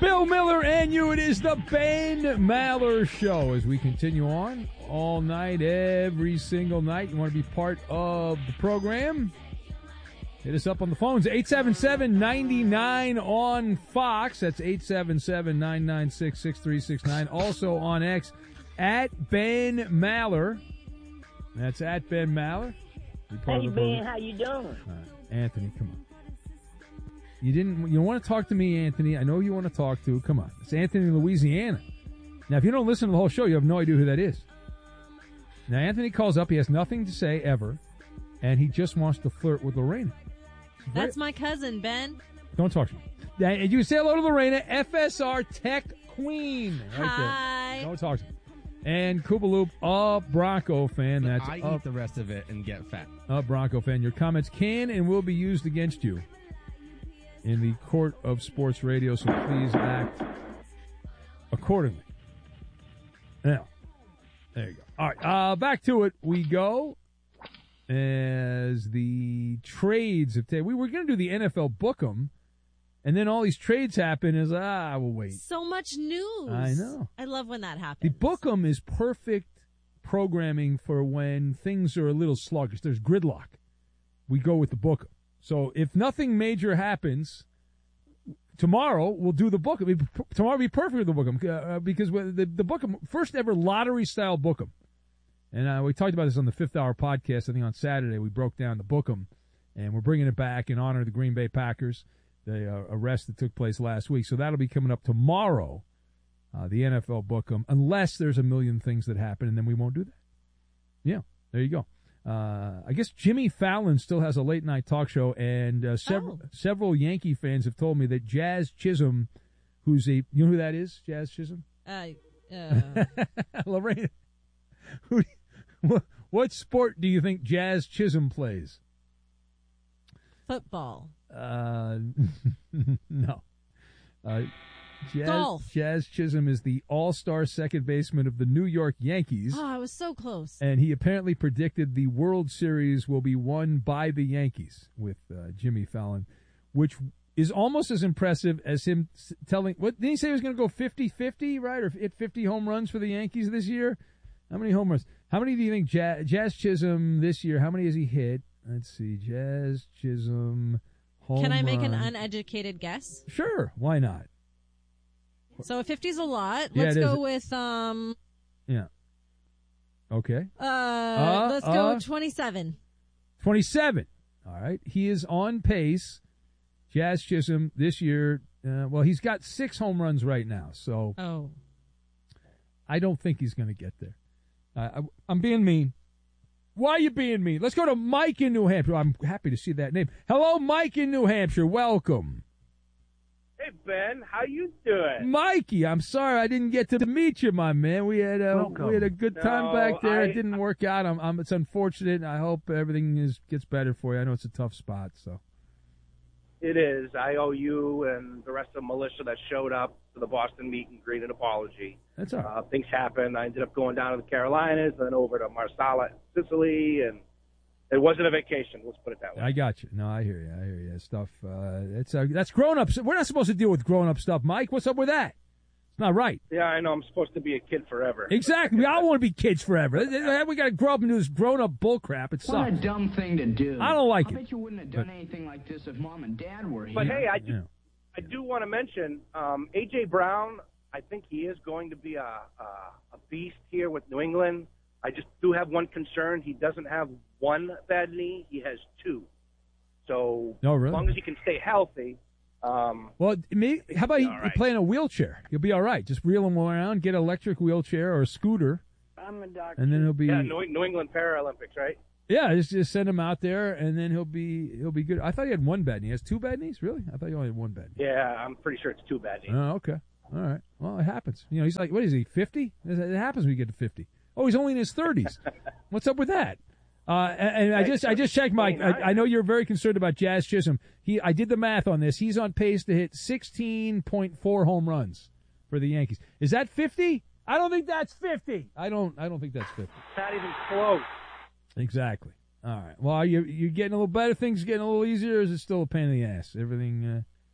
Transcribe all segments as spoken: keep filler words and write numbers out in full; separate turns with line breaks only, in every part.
Bill Miller and you. It is the Ben Maller Show as we continue on all night, every single night. You want to be part of the program? Hit us up on the phones, eight seven seven, nine nine on Fox. That's eight seven seven, nine nine six, six three six nine. Also on X, at Ben Maller. That's at Ben Maller.
Hey, Ben, how you doing?
Right. Anthony, come on. You didn't. You don't want to talk to me, Anthony. I know you want to talk to. Come on. It's Anthony in Louisiana. Now, if you don't listen to the whole show, you have no idea who that is. Now, Anthony calls up. He has nothing to say ever, and he just wants to flirt with Lorena.
That's my cousin, Ben.
Don't talk to me. And you say hello to Lorena, F S R Tech Queen. Right
Hi.
There. Don't talk to me. And Koopaloop, a Bronco fan. That's
I
a,
eat the rest of it and get fat.
A Bronco fan. Your comments can and will be used against you in the court of sports radio, so please act accordingly. Now, there you go. All right, uh, back to it we go. As the trades have taken, we were going to do the N F L Book'em, and then all these trades happen. Is ah, we'll wait.
So much news.
I know.
I love when that happens.
The Book'em is perfect programming for when things are a little sluggish. There's gridlock. We go with the Book'em. So if nothing major happens tomorrow, we'll do the Book'em. Tomorrow will be perfect with the Book'em uh, because the the Book'em, first ever lottery style Book'em. And uh, we talked about this on the Fifth Hour podcast. I think on Saturday we broke down the Book'em, and we're bringing it back in honor of the Green Bay Packers, the uh, arrest that took place last week. So that'll be coming up tomorrow, uh, the N F L Book'em, unless there's a million things that happen, and then we won't do that. Yeah, there you go. Uh, I guess Jimmy Fallon still has a late night talk show, and uh, sev-
oh.
several Yankee fans have told me that Jazz Chisholm, who's a you know who that is? Jazz Chisholm.
Uh, uh.
Lorraine, who? What, what sport do you think Jazz Chisholm plays?
Football.
Uh, no. Uh, Jazz,
Golf.
Jazz Chisholm is the all-star second baseman of the New York Yankees.
Oh, I was so close.
And he apparently predicted the World Series will be won by the Yankees with uh, Jimmy Fallon, which is almost as impressive as him telling, what did he say he was going to go fifty-fifty, right? Or hit fifty home runs for the Yankees this year? How many home runs? How many do you think Jazz, Jazz Chisholm this year, how many has he hit? Let's see. Jazz Chisholm home
Can I make
run.
an uneducated guess?
Sure. Why not?
So fifty's a lot.
Yeah,
Let's
it
go
is.
with, um...
Yeah. Okay.
Uh,
Uh,
let's go
uh.
twenty-seven.
twenty-seven. All right. He is on pace. Jazz Chisholm this year, uh, well, he's got six home runs right now, so
Oh.
I don't think he's going to get there. Uh, I, I'm being mean. Why are you being mean? Let's go to Mike in New Hampshire. I'm happy to see that name. Hello, Mike in New Hampshire. Welcome.
Hey, Ben. How you doing?
Mikey, I'm sorry I didn't get to meet you, my man. We had a,
Welcome.
we had a good time
No,
back there.
I-
it didn't work out. I'm, I'm, it's unfortunate. I hope everything is gets better for you. I know it's a tough spot, so.
It is. I owe you and the rest of the militia that showed up to the Boston meet and greet an apology.
That's all right.
Uh, things happened. I ended up going down to the Carolinas, then over to Marsala, Sicily, and it wasn't a vacation. Let's put it that way.
I got you. No, I hear you. I hear you. Stuff. Uh, it's uh, that's grown up. We're not supposed to deal with grown up stuff, Mike. What's up with that? It's not right.
Yeah, I know. I'm supposed to be a kid forever.
Exactly. We all want to be kids forever. We got to grow up and do this grown up bull crap. It sucks.
What a dumb thing to do.
I don't like
I
it.
bet you wouldn't have done anything like this if Mom and Dad were here.
But hey, I do,
Yeah.
I do want to mention um, A J Brown. I think he is going to be a, a a beast here with New England. I just do have one concern. He doesn't have one bad knee. He has two. So
No, really?
as long as he can stay healthy. Um,
Well, me, how about he,
all right.
play in a wheelchair? He'll be all right. Just reel him around, get an electric wheelchair or a scooter,
I'm a doctor.
and then he'll be
yeah, New, New England Paralympics, right?
yeah. Just, just send him out there, and then he'll be he'll be good. I thought he had one bad knee. He has two bad knees, really? I thought he only had one bad knee.
Yeah, I'm pretty sure it's two bad knees.
Oh, okay. All right. Well, it happens. You know, he's like, what is he, fifty? It happens when you get to fifty. Oh, he's only in his thirties. What's up with that? Uh, and, and I just I just checked, Mike. I, I know you're very concerned about Jazz Chisholm. He I did the math on this. He's on pace to hit sixteen point four home runs for the Yankees. Is that fifty? I don't think that's fifty. I don't I don't think that's fifty.
Not even close.
Exactly. All right. Well, are you you getting a little better? Things getting a little easier, or is it still a pain in the ass? Everything uh,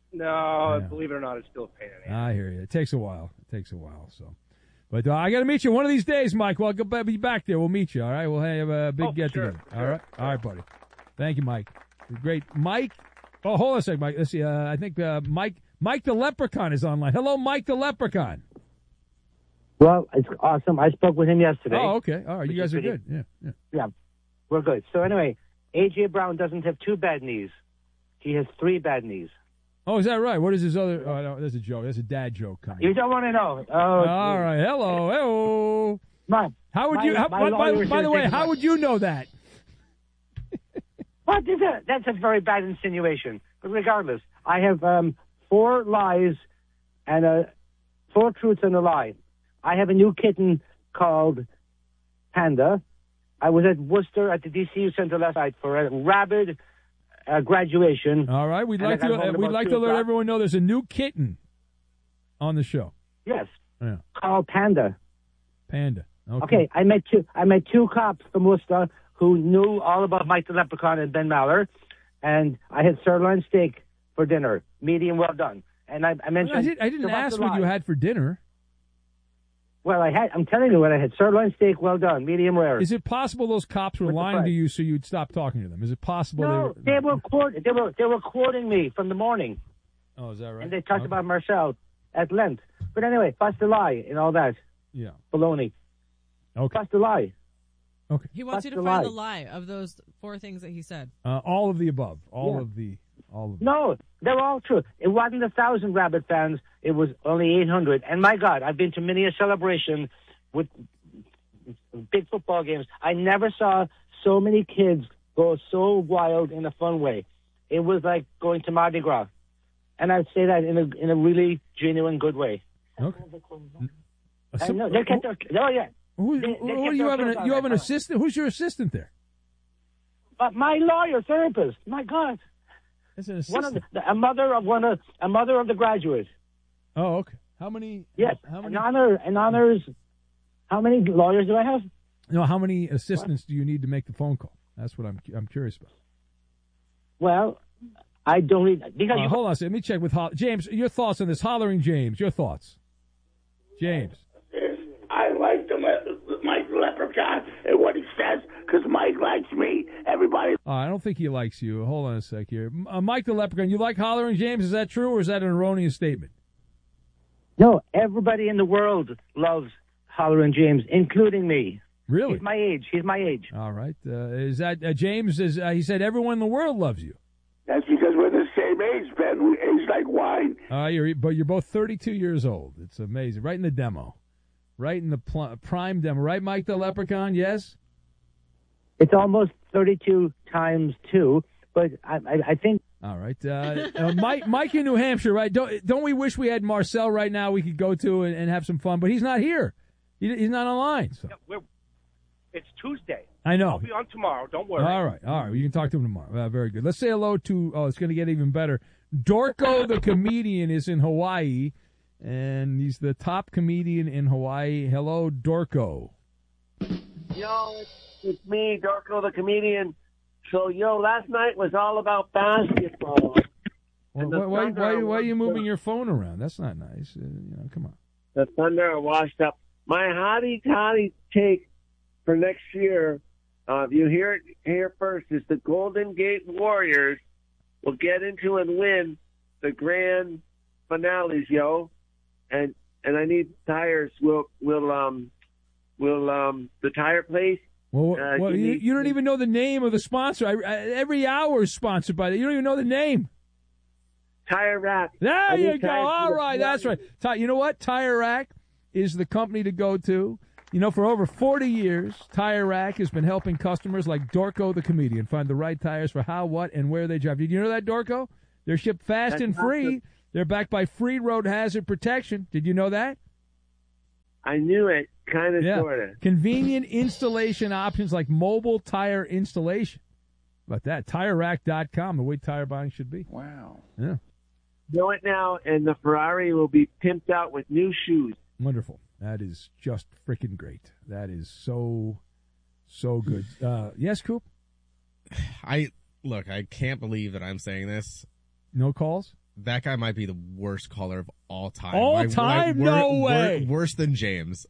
No,
Yeah.
believe it or not, it's still a pain in the ass.
I hear you. It takes a while. It takes a while. So, but uh, I got to meet you one of these days, Mike. Well, I'll be back there. We'll meet you. All right. We'll have a big
Oh,
get
sure,
together.
sure.
All right. All right, buddy. Thank you, Mike. Great, Mike. Oh, hold on a second, Mike. Let's see. Uh, I think uh, Mike, Mike the Leprechaun is online. Hello, Mike the Leprechaun.
Well, it's awesome. I spoke with him yesterday.
Oh, okay. All right. You guys are
pretty-
good. Yeah. Yeah.
Yeah, we're good. So anyway, A J Brown doesn't have two bad knees. He has three bad knees.
Oh, is that right? What is his other? Oh, no, that's a joke. That's a dad joke coming.
You don't want to know. Oh,
All right. Hello. Hello.
My,
How would
my-
you? How,
my
by, by,
lawyer
by the
said
way,
take
how
my-
would you know that?
What is that? That's a very bad insinuation. But regardless, I have um, four lies and uh, four truths and a lie. I have a new kitten called Panda. I was at Worcester at the D C U Center last night for a rabid uh, graduation.
All right. We'd
And
like
I got
to.
home
Uh,
at
we'd
about
like
two
to let
o'clock.
everyone know there's a new kitten on the show.
Yes,
Yeah.
called Panda.
Panda. Okay.
Okay, I met two. I met two cops from Worcester who knew all about Mike the Leprechaun and Ben Maller, and I had sirloin steak for dinner, medium well done. And I, I mentioned.
I, did, I didn't
so what's
ask
the
what you
lie?
had for dinner.
Well, I had. I'm telling you what I had: sirloin steak, well done, medium rare.
Is it possible those cops were
With the
lying
price.
to you so you'd stop talking to them? Is it possible
no,
they
they
were?
were quote, They were. They were quoting me from the morning,
Oh, is that right?
and they talked
Okay.
about Marcel at length. But anyway, bust the lie and all that
Yeah.
baloney.
Okay.
Bust the lie.
Okay.
He wants
What's
you to
the
find
lie?
the lie of those four things that he said.
Uh, all of the above. All
Yeah.
of the. All of.
No, they're all true. It wasn't a thousand rabbit fans. It was only eight hundred. And my God, I've been to many a celebration with big football games. I never saw so many kids go so wild in a fun way. It was like going to Mardi Gras. And I'd say that in a in a really genuine good way.
Okay.
I know, they kept their, oh, yeah.
Who,
they-
who-
they
who-
kept
you
their
have an
kids on
you have
that
an
time.
assistant? Who's your assistant there?
But my lawyer, therapist, my God.
That's an
One
assistant.
of the, a mother of one of a mother of the graduate.
Oh, okay. How many?
Yes,
How
an
many?
honor, an honors. How many lawyers do I have?
No. How many assistants do you need to make the phone call? That's what I'm. I'm curious about.
Well, I don't need because
Uh,
you,
hold on a second. Let me check with Ho- James. Your thoughts on this? Hollering James. Your thoughts, James.
I like the Le- Mike Leprechaun and what he says because Mike likes me. Everybody.
Uh, I don't think he likes you. Hold on a sec here. M- Uh, Mike the Leprechaun. You like Hollering James? Is that true, or is that an erroneous statement?
no, everybody in the world loves Hollering James, including me.
Really?
He's my age. He's my age.
All right. Uh, is that uh, James? Is uh, he said everyone in the world loves you?
That's because we're the same age, Ben. We age like wine.
Uh, you're, but you're both thirty-two years old. It's amazing. Right in the demo. Right in the pl- prime demo. Right, Mike the Leprechaun? Yes?
It's almost thirty-two times two, but I, I, I think
All right. Uh, uh, Mike, Mike in New Hampshire, right? Don't, don't we wish we had Marcel right now we could go to and, and have some fun? But he's not here. He, he's not online. So.
Yeah, we're, it's Tuesday.
I know.
I'll be on tomorrow. Don't worry.
All right, all right. You can talk to him tomorrow. Uh, very good. Let's say hello to. Oh, it's going to get even better. Dorko the comedian is in Hawaii, and he's the top comedian in Hawaii. Hello, Dorko.
Yo, it's, it's me, Dorko the comedian. So, yo, last night was all about basketball.
Well,
And the
why, why,
Thunder
why,
are
why are you
washed
moving
up.
your phone around? That's not nice. Uh, you know, come on.
The Thunder are washed up. My hottie toddy take for next year, uh, if you hear it here first, is the Golden Gate Warriors will get into and win the grand finales, yo. And and I need tires. Will will um will um the tire place?
Well,
Uh,
well
give
you,
me-
you don't even know the name of the sponsor. I, I, every hour is sponsored by that. You don't even know the name.
Tire Rack.
There
I
you
need
go.
tires for
All
the
right, that's right.
Warriors.
Ti- You know what? Tire Rack is the company to go to. You know, for over forty years, Tire Rack has been helping customers like Dorko the comedian find the right tires for how, what, and where they drive. Did you know that, Dorko? They're shipped fast
That's
and free.
awesome.
They're backed by free road hazard protection. Did you know that?
I knew it, kind of,
Yeah.
sort of.
Convenient installation options like mobile tire installation. How about that? Tire Rack dot com, the way tire buying should be.
Wow.
Yeah.
Know it now, and the Ferrari will be pimped out with new shoes.
Wonderful. That is just freaking great. That is so, so good. Uh, yes, Coop?
I look, I can't believe that I'm saying this.
No calls?
that guy might be the worst caller of all time.
All
My-
time?
my
No
wor-
way.
wor- worse than James.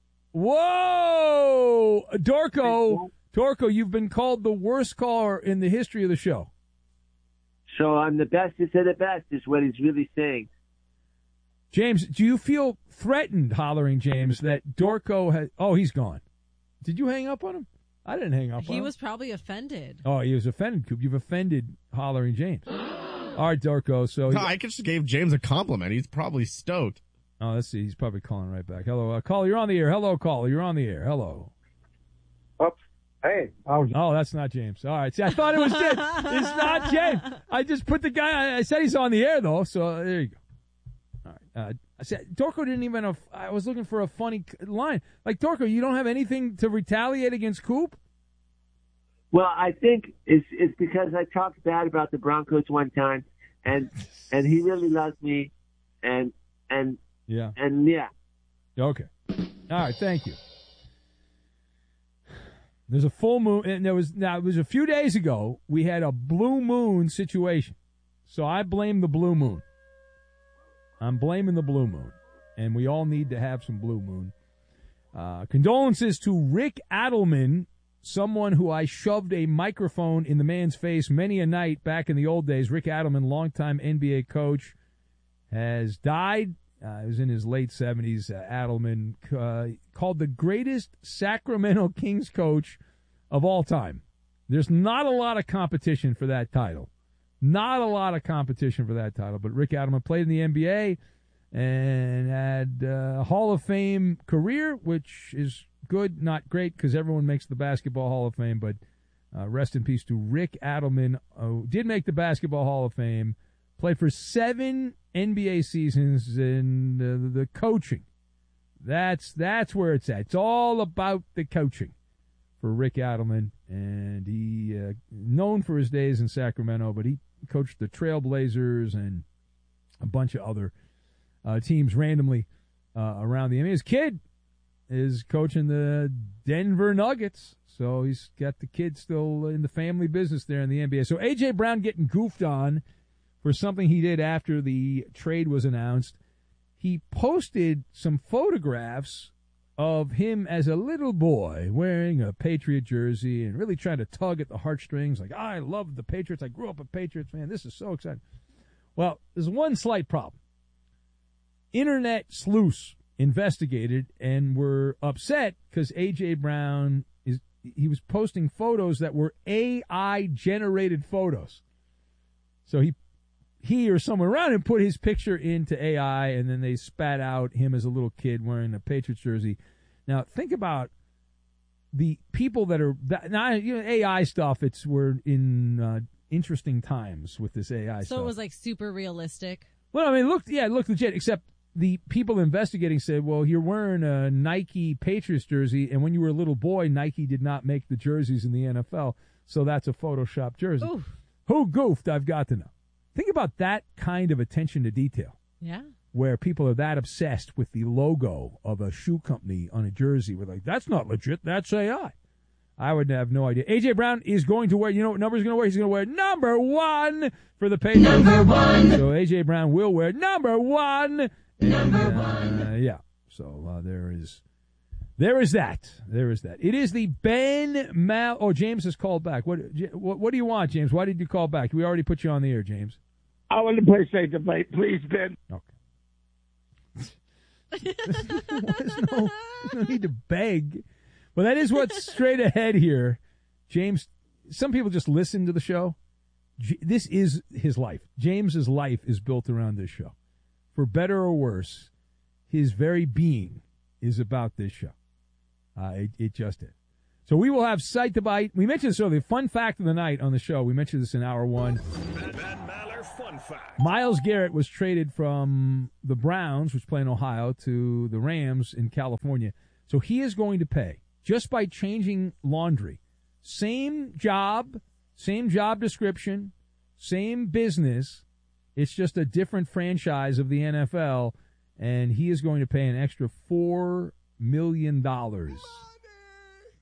Whoa! Dorco, Dorco, you've been called the worst caller in the history of the show.
So I'm the bestest of the best is what he's really saying.
James, do you feel threatened, hollering James, that Dorco has... Oh, he's gone. Did you hang up on him? I didn't hang up on him.
He was probably offended.
Oh, he was offended, Coop. You've offended hollering James. All right, Dorco, so...
No, I just gave James a compliment. He's probably stoked.
Oh, let's see. He's probably calling right back. Hello, uh, caller, you're on the air. Hello, caller, you're on the air. Hello.
Oops. Hey.
Oh, oh, that's not James. All right. See, I thought it was James. It's not James. I just put the guy... I, I said he's on the air, though, so uh, there you go. All right. Uh, I said, Dorco didn't even have... I was looking for a funny line. Like, Dorco, you don't have anything to retaliate against Coop?
Well, I think it's it's because I talked bad about the Broncos one time, and and he really loves me, and and
yeah,
and yeah.
Okay. All right. Thank you. There's a full moon, and there was now it was a few days ago. We had a blue moon situation, so I blame the blue moon. I'm blaming the blue moon, and we all need to have some blue moon. Uh, condolences to Rick Adelman, someone who I shoved a microphone in the man's face many a night back in the old days. Rick Adelman, longtime N B A coach, has died. Uh, he was in his late seventies. Uh, Adelman, uh, called the greatest Sacramento Kings coach of all time. There's not a lot of competition for that title. Not a lot of competition for that title. But Rick Adelman played in the N B A and had a Hall of Fame career, which is good, not great, because everyone makes the Basketball Hall of Fame. But uh, rest in peace to Rick Adelman, who did make the Basketball Hall of Fame, played for seven N B A seasons in uh, the coaching. That's that's where it's at. It's all about the coaching for Rick Adelman, and he uh, known for his days in Sacramento, but he coached the Trailblazers and a bunch of other uh, teams randomly uh, around the N B A. His kid is coaching the Denver Nuggets, so he's got the kid still in the family business there in the N B A. So A J. Brown getting goofed on for something he did after the trade was announced. He posted some photographs of him as a little boy wearing a Patriot jersey and really trying to tug at the heartstrings, like, I love the Patriots. I grew up a Patriots fan. This is so exciting. Well, there's one slight problem. Internet sleuths investigated and were upset because A J. Brown is he was posting photos that were A I-generated photos. So he he or someone around him put his picture into A I, and then they spat out him as a little kid wearing a Patriots jersey. Now, think about the people that are – now, you know, A I stuff, it's we're in uh, interesting times with this A I
so
stuff.
So it was, like, super realistic?
Well, I mean, it looked, yeah, it looked legit, except the people investigating said, well, you're wearing a Nike Patriots jersey, and when you were a little boy, Nike did not make the jerseys in the N F L, so that's a Photoshop jersey.
Ooh.
Who goofed? I've got to know. Think about that kind of attention to detail.
Yeah.
Where people are that obsessed with the logo of a shoe company on a jersey. We're like, that's not legit. That's A I. I would have no idea. A J. Brown is going to wear, you know what number he's going to wear? He's going to wear number one for the Patriots. Number one. So A J. Brown will wear number one. Number and, uh, one. Yeah. So uh, there is there is that. There is that. It is the Ben Mal. Oh, James has called back. What, what, what do you want, James? Why did you call back? We already put you on the air, James.
I want to play Say Debate, please, Ben.
Okay. there's, no, there's no need to beg. Well, that is what's straight ahead here. James, some people just listen to the show. J- this is his life. James's life is built around this show. For better or worse, his very being is about this show. Uh, it, it just is. So we will have Sight to Bite. We mentioned this earlier. Fun fact of the night on the show. We mentioned this in hour one.
Ben, Ben Maller Fun Fact.
Myles Garrett was traded from the Browns, which play in Ohio, to the Rams in California. So he is going to pay, just by changing laundry, same job, same job description, same business. It's just a different franchise of the N F L, and he is going to pay an extra four million dollars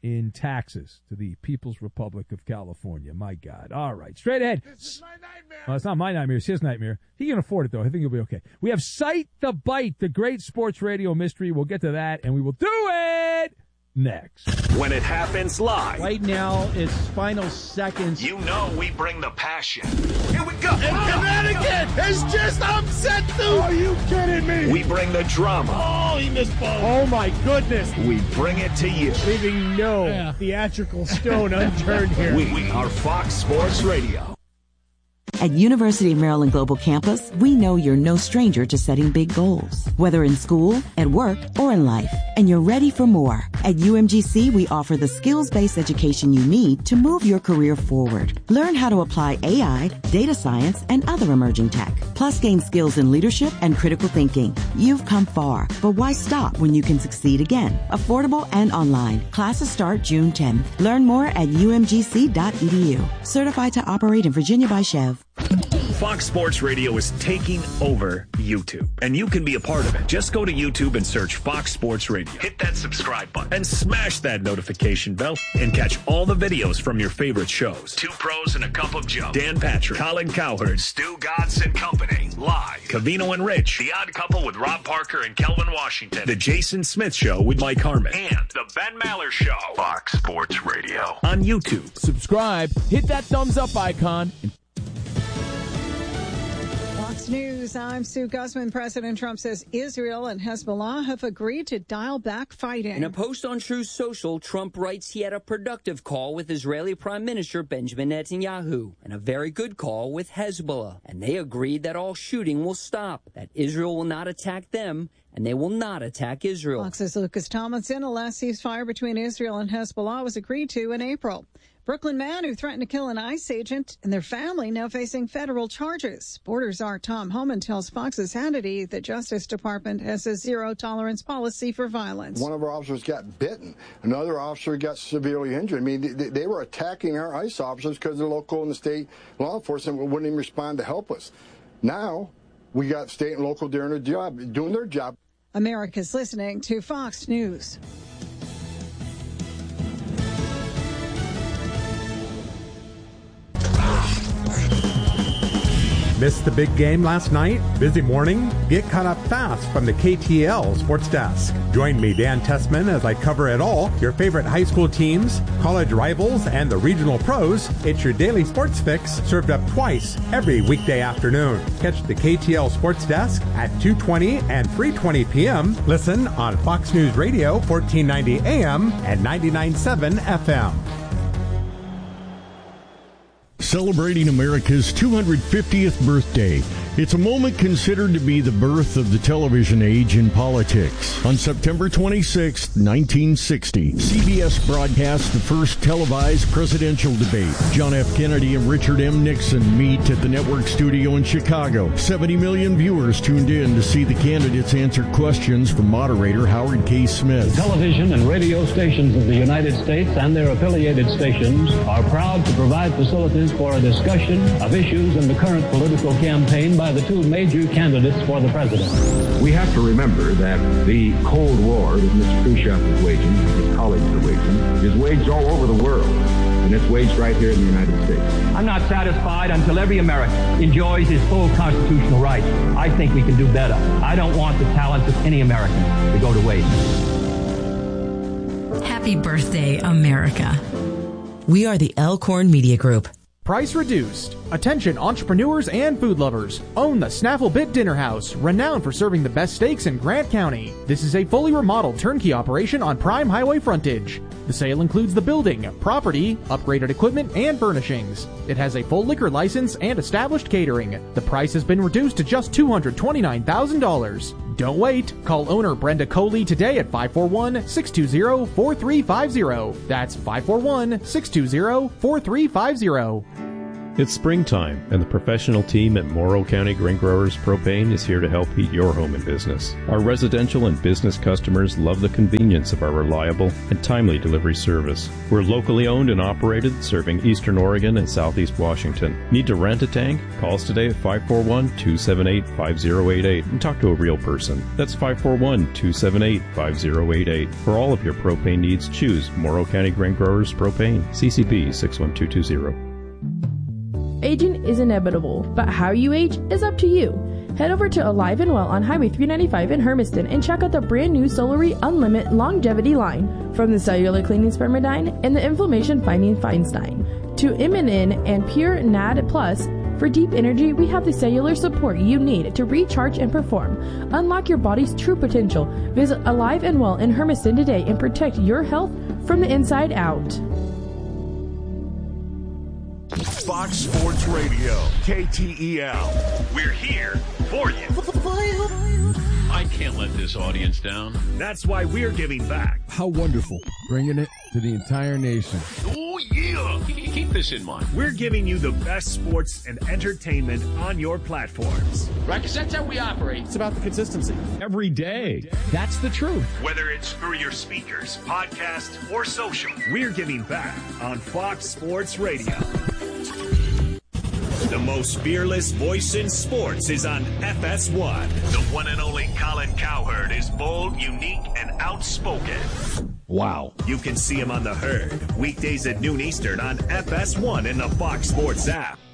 in taxes to the People's Republic of California. My God. All right, straight ahead. This is my nightmare. Well, it's not my nightmare. It's his nightmare. He can afford it, though. I think he'll be okay. We have Cite the Bite, the great sports radio mystery. We'll get to that, and we will do it next.
When it happens live.
Right now, it's final seconds.
You know we bring the passion.
Here we go. And Connecticut has just upset the...
Are you kidding me? We bring the drama.
Oh, he missed ball. Oh, my goodness.
We bring it to you.
Leaving no yeah. theatrical stone unturned here.
We, we are Fox Sports Radio.
At University of Maryland Global Campus, we know you're no stranger to setting big goals, whether in school, at work, or in life, and you're ready for more. At U M G C, we offer the skills-based education you need to move your career forward. Learn how to apply A I, data science, and other emerging tech, plus gain skills in leadership and critical thinking. You've come far, but why stop when you can succeed again? Affordable and online. Classes start June tenth. Learn more at U M G C dot E D U. Certified to operate in Virginia by Chev.
Fox Sports Radio is taking over YouTube, and you can be a part of it. Just go to YouTube and search Fox Sports Radio. Hit that subscribe button and smash that notification bell and catch all the videos from your favorite shows. Two Pros and a Cup of Joe. Dan Patrick, Colin Cowherd, Stu Godson Company, Live, Cavino and Rich, The Odd Couple with Rob Parker and Kelvin Washington, The Jason Smith Show with Mike Harmon, and The Ben Maller Show. Fox Sports Radio on YouTube.
Subscribe, hit that thumbs up icon, and
Fox News, I'm Sue Guzman. President Trump says Israel and Hezbollah have agreed to dial back fighting.
In a post on Truth Social, Trump writes he had a productive call with Israeli Prime Minister Benjamin Netanyahu and a very good call with Hezbollah. And they agreed that all shooting will stop, that Israel will not attack them, and they will not attack Israel.
Fox's Lucas Tomlinson, a last ceasefire between Israel and Hezbollah was agreed to in April. Brooklyn man who threatened to kill an ICE agent and their family now facing federal charges. Borders Czar Tom Homan tells Fox's Hannity the Justice Department has a zero-tolerance policy for violence.
One of our officers got bitten. Another officer got severely injured. I mean, they, they were attacking our ICE officers because the local and the state law enforcement wouldn't even respond to help us. Now, we got state and local doing their job. Doing their job.
America's listening to Fox News.
Missed the big game last night? Busy morning? Get caught up fast from the K T L Sports Desk. Join me, Dan Tessman, as I cover it all. Your favorite high school teams, college rivals, and the regional pros. It's your daily sports fix, served up twice every weekday afternoon. Catch the K T L Sports Desk at two twenty and three twenty p.m. Listen on Fox News Radio, fourteen ninety A M and ninety-nine point seven F M.
Celebrating America's two hundred fiftieth birthday. It's a moment considered to be the birth of the television age in politics. On September twenty-sixth, nineteen sixty, C B S broadcast the first televised presidential debate. John F. Kennedy and Richard M. Nixon meet at the network studio in Chicago. seventy million viewers tuned in to see the candidates answer questions from moderator Howard K. Smith.
Television and radio stations of the United States and their affiliated stations are proud to provide facilities for a discussion of issues in the current political campaign by the two major candidates for the president.
We have to remember that the Cold War that Mister Khrushchev is waging, his colleagues are waging, is waged all over the world, and it's waged right here in the United States.
I'm not satisfied until every American enjoys his full constitutional rights. I think we can do better. I don't want the talents of any American to go to waste.
Happy birthday, America. We are the Elkhorn Media Group.
Price reduced. Attention entrepreneurs and food lovers. Own the Snaffle Bit Dinner House, renowned for serving the best steaks in Grant County. This is a fully remodeled turnkey operation on prime highway frontage. The sale includes the building, property, upgraded equipment, and furnishings. It has a full liquor license and established catering. The price has been reduced to just two hundred twenty-nine thousand dollars. Don't wait. Call owner Brenda Coley today at five four one, six two zero, four three five zero. That's five four one, six two zero, four three five zero.
It's springtime, and the professional team at Morrow County Grain Growers Propane is here to help heat your home and business. Our residential and business customers love the convenience of our reliable and timely delivery service. We're locally owned and operated, serving Eastern Oregon and Southeast Washington. Need to rent a tank? Call us today at five four one, two seven eight, five zero eight eight and talk to a real person. That's five four one, two seven eight, five zero eight eight. For all of your propane needs, choose Morrow County Grain Growers Propane, C C B six one two two zero.
Aging is inevitable, but how you age is up to you. Head over to Alive and Well on Highway three ninety-five in Hermiston and check out the brand new Solary Unlimited Longevity line. From the cellular cleaning Spermidine and the inflammation fighting Feinstein to Immunin and Pure N A D Plus. For deep energy, we have the cellular support you need to recharge and perform. Unlock your body's true potential. Visit Alive and Well in Hermiston today and protect your health from the inside out.
Fox Sports Radio, K T E L. We're here for you.
I can't let this audience down.
That's why we're giving back.
How wonderful. Bringing it to the entire nation.
Oh, yeah. Keep this in mind.
We're giving you the best sports and entertainment on your platforms.
Right, because that's how we operate.
It's about the consistency.
Every day.
That's the truth.
Whether it's through your speakers, podcast, or social, we're giving back on Fox Sports Radio. The most fearless voice in sports is on F S one. The one and only Colin Cowherd is bold, unique, and outspoken.
Wow.
You can see him on The Herd, weekdays at noon Eastern on F S one in the Fox Sports app.